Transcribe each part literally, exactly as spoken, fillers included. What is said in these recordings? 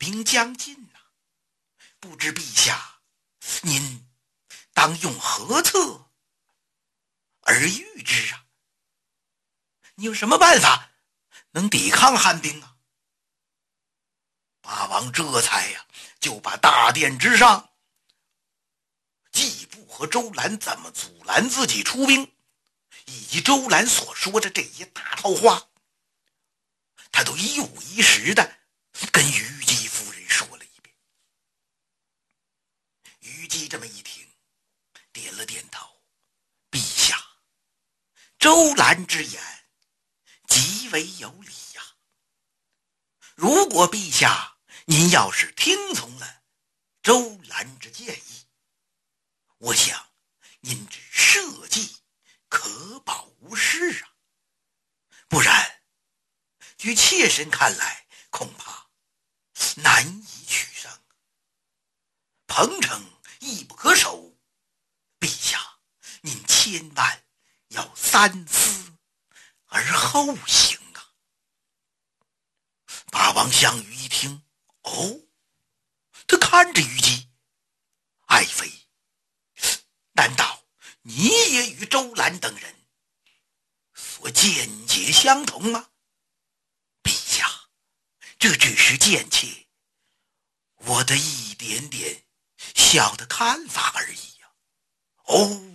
兵将近呐、啊，不知陛下您当用何策而御之啊？你有什么办法能抵抗汉兵啊？八王这才呀、啊、就把大殿之上季布和周兰怎么阻拦自己出兵，以及周兰所说的这些大套话，他都一五一十的跟虞姬夫人说了一遍。虞姬这么一听，点了点头，陛下，周兰之言极为有理呀、啊。如果陛下您要是听从了周兰之建议，我想您之社稷可保无事啊。不然据妾身看来，恐怕难以取胜，彭城易不可守，陛下您千万要三思而后行啊。八王项羽一听，哦，他看着虞姬，爱妃，难道你也与周兰等人所见解相同吗？陛下，这只是贱妾我的一点点小的看法而已呀、啊。哦，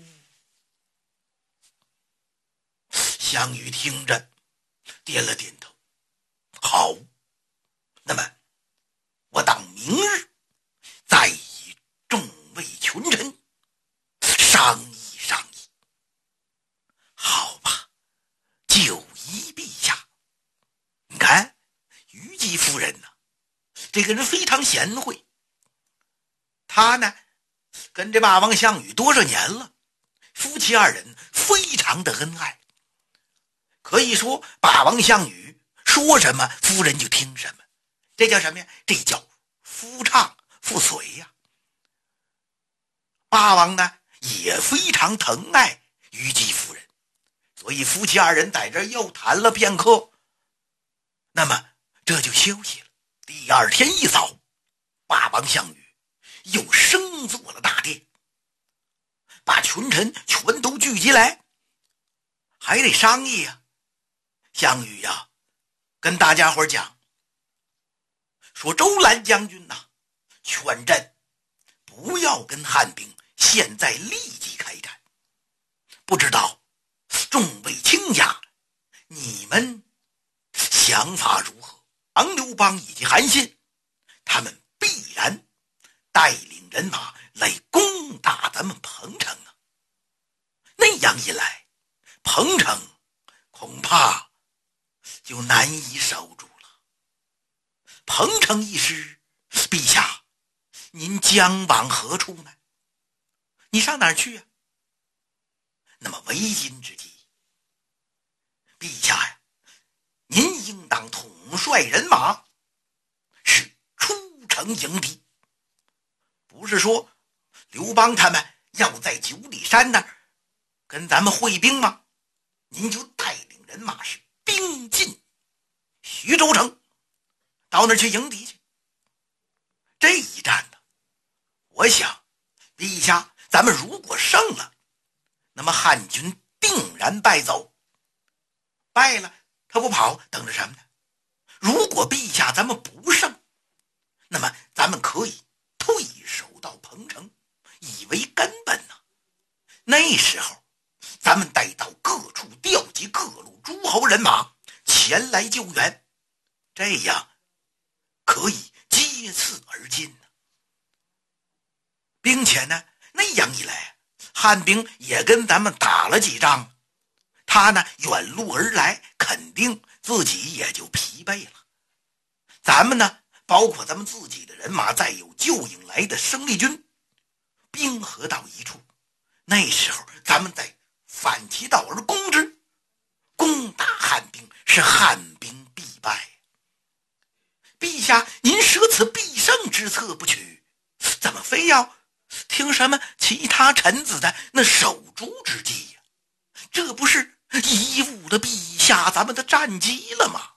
项羽听着点了点头，好，那么我当明日再与众位群臣商议商议。好吧，就依陛下。你看虞姬夫人呢、啊，这个人非常贤惠，他呢跟这霸王项羽多少年了，夫妻二人非常的恩爱，可以说霸王项羽说什么夫人就听什么，这叫什么呀？这叫夫唱妇随呀、啊。霸王呢也非常疼爱虞姬夫人，所以夫妻二人在这又谈了片刻，那么这就休息了。第二天一早，霸王项羽又升坐了大殿，把群臣全都聚集来，还得商议啊。项羽呀、啊、跟大家伙讲说，周兰将军呐、啊，劝朕不要跟汉兵现在立即开战，不知道众位卿家你们想法如何？王刘邦以及韩信他们必然带领人马来攻打咱们彭城啊，那样一来彭城恐怕就难以守住了。彭城一失，陛下您将往何处呢？你上哪儿去啊？那么为今之计，陛下呀，您应当统帅人马是出城迎敌。不是说刘邦他们要在九里山那儿跟咱们会兵吗？您就带领人马是兵进徐州城，到那儿去迎敌去。这一战呢，我想陛下咱们如果胜了，那么汉军定然败走，败了他不跑等着什么呢？如果陛下咱们不胜，那么咱们可以退守到彭城，以为根本呢、啊。那时候咱们带到各处调集各路诸侯人马前来救援，这样可以接次而进呢、啊。并且呢，那样一来汉兵也跟咱们打了几仗，他呢远路而来，肯定自己也就疲惫了。咱们呢包括咱们自己的人马，再有救应来的生力军，兵合到一处，那时候咱们再反其道而攻之，攻打汉兵，是汉兵必败。陛下您舍此必胜之策不取，怎么非要听什么其他臣子的那守株之计呀、啊？这不是贻误了陛下咱们的战机了吗？